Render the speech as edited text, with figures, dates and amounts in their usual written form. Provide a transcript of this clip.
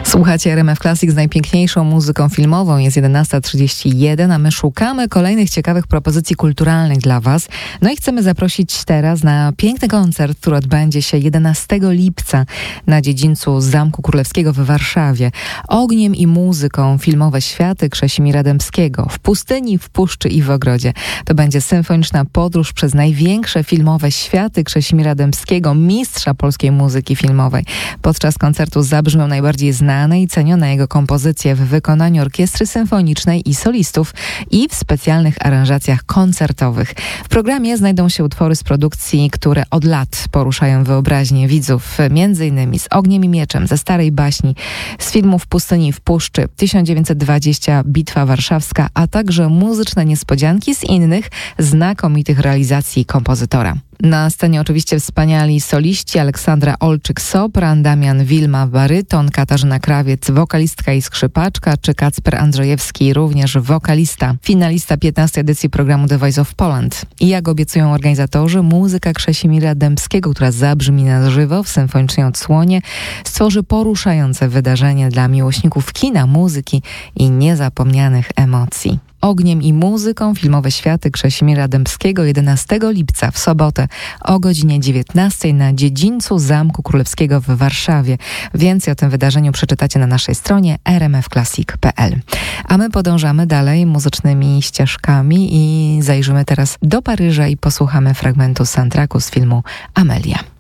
Słuchacie RMF Classic z najpiękniejszą muzyką filmową. Jest 11:31, a my szukamy kolejnych ciekawych propozycji kulturalnych dla Was. No i chcemy zaprosić teraz na piękny koncert, który odbędzie się 11 lipca na dziedzińcu Zamku Królewskiego w Warszawie. Ogniem i muzyką filmowe światy Krzesimira Dębskiego. W pustyni, w puszczy i w ogrodzie. To będzie symfoniczna podróż przez największe filmowe światy Krzesimira Dębskiego, mistrza polskiej muzyki filmowej. Podczas koncertu zabrzmią najbardziej znane i cenione jego kompozycje w wykonaniu orkiestry symfonicznej i solistów i w specjalnych aranżacjach koncertowych. W programie znajdą się utwory z produkcji, które od lat poruszają wyobraźnię widzów, m.in. z Ogniem i Mieczem, ze starej baśni, z filmów Pustyni i w puszczy, 1920, Bitwa Warszawska, a także muzyczne niespodzianki z innych znakomitych realizacji kompozytora. Na scenie oczywiście wspaniali soliści: Aleksandra Olczyk-sopran, Damian Wilma baryton, Katarzyna Krawiec wokalistka i skrzypaczka, czy Kacper Andrzejewski również wokalista, finalista 15. edycji programu The Voice of Poland. I jak obiecują organizatorzy, muzyka Krzesimira Dębskiego, która zabrzmi na żywo w symfonicznej odsłonie, stworzy poruszające wydarzenie dla miłośników kina, muzyki i niezapomnianych emocji. Ogniem i muzyką filmowe światy Krzesimira Dębskiego 11 lipca w sobotę o godzinie 19 na dziedzińcu Zamku Królewskiego w Warszawie. Więcej o tym wydarzeniu przeczytacie na naszej stronie rmfclassic.pl. A my podążamy dalej muzycznymi ścieżkami i zajrzymy teraz do Paryża i posłuchamy fragmentu soundtracku z filmu Amelia.